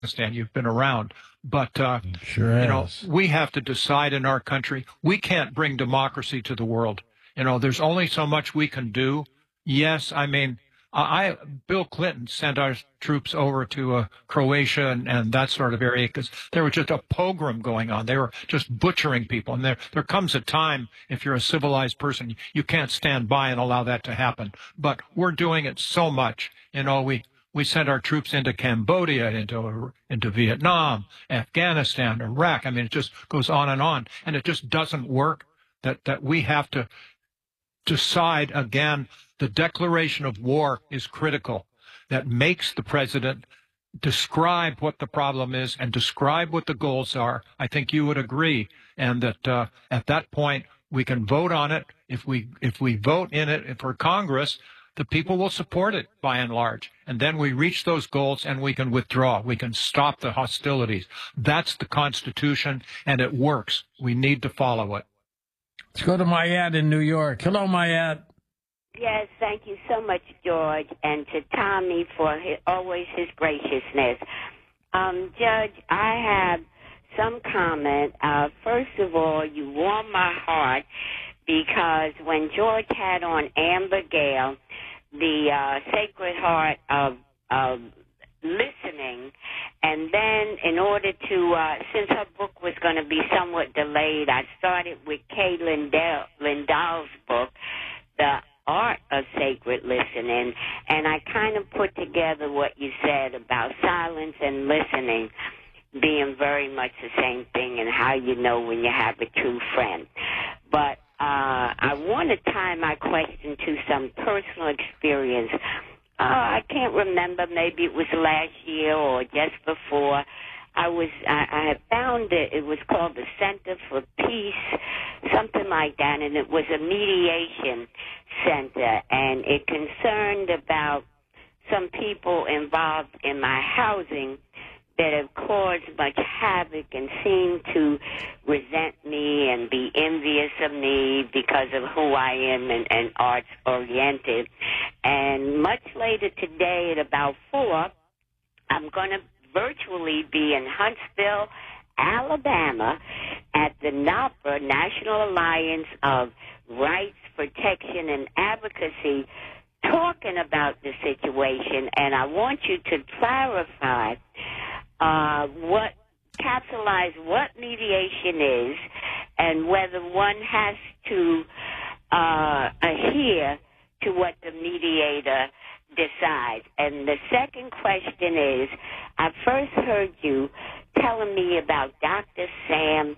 Afghanistan. You've been around. But, Sure you know, has. we have to decide in our country. We can't bring democracy to the world. You know, there's only so much we can do. Yes, I mean, Bill Clinton sent our troops over to Croatia and that sort of area because there was just a pogrom going on. They were just butchering people. And there comes a time, if you're a civilized person, you can't stand by and allow that to happen. But we're doing it so much. You know, we sent our troops into Cambodia, into Vietnam, Afghanistan, Iraq. I mean, it just goes on, and it just doesn't work. That we have to decide again. The declaration of war is critical. That makes the president describe what the problem is and describe what the goals are. I think you would agree, and that at that point we can vote on it. If we vote in it for Congress, the people will support it by and large. And then we reach those goals and we can withdraw. We can stop the hostilities. That's the Constitution, and it works. We need to follow it. Let's go to Mayat in New York. Hello, Mayat. Yes, thank you so much, George, and to Tommy for always his graciousness. Judge, I have some comment. First of all, you warm my heart because when George had on Amber Gale, the Sacred Heart of listening, and then in order to, since her book was going to be somewhat delayed, I started with Kay Lindell's book, The Art of Sacred Listening, and I kind of put together what you said about silence and listening being very much the same thing and how you know when you have a true friend. But I want to tie my question to some personal experience. I can't remember, maybe it was last year or just before. I had found it was called the Center for Peace, something like that, and it was a mediation center, and it concerned about some people involved in my housing that have caused much havoc and seem to resent me and be envious of me because of who I am and arts-oriented. And much later today at about 4, I'm going to virtually be in Huntsville, Alabama, at the NAPA, National Alliance of Rights, Protection, and Advocacy, talking about the situation. And I want you to clarify what mediation is and whether one has to adhere to what the mediator decides. And the second question is, I first heard you telling me about Dr. Sam,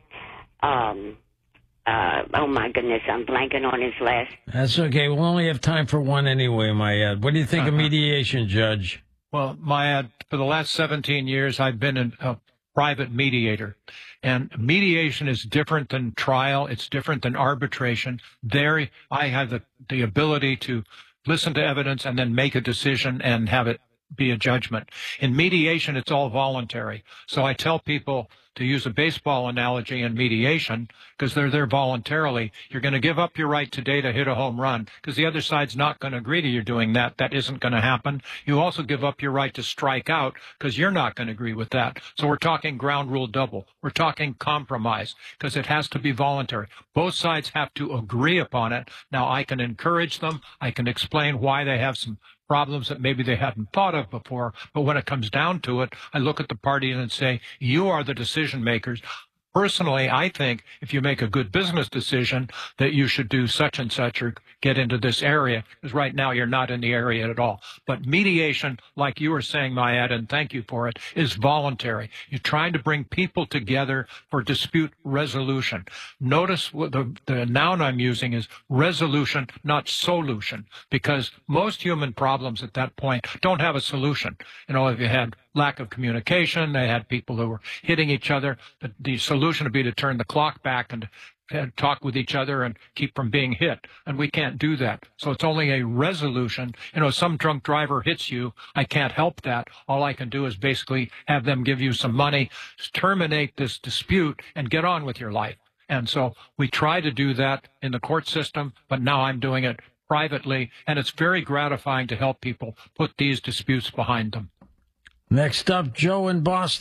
oh my goodness, I'm blanking on his last. That's okay. We'll only have time for one anyway, Mayat. What do you think of mediation, Judge? Well, Mayat, for the last 17 years, I've been a private mediator. And mediation is different than trial. It's different than arbitration. There, I have the ability to listen to evidence and then make a decision and have it be a judgment. In mediation, it's all voluntary. So I tell people to use a baseball analogy in mediation because they're there voluntarily. You're going to give up your right today to hit a home run because the other side's not going to agree to you doing that. That isn't going to happen. You also give up your right to strike out because you're not going to agree with that. So we're talking ground rule double. We're talking compromise because it has to be voluntary. Both sides have to agree upon it. Now, I can encourage them. I can explain why they have some problems that maybe they hadn't thought of before. But when it comes down to it, I look at the party and say, you are the decision makers. Personally, I think if you make a good business decision that you should do such and such or get into this area, because right now you're not in the area at all. But mediation, like you were saying, Mayat, and thank you for it, is voluntary. You're trying to bring people together for dispute resolution. Notice what the noun I'm using is resolution, not solution, because most human problems at that point don't have a solution. You know, if you had lack of communication, they had people who were hitting each other, the solution would be to turn the clock back and talk with each other and keep from being hit. And we can't do that. So it's only a resolution. You know, some drunk driver hits you. I can't help that. All I can do is basically have them give you some money, terminate this dispute, and get on with your life. And so we try to do that in the court system, but now I'm doing it privately. And it's very gratifying to help people put these disputes behind them. Next up, Joe in Boston.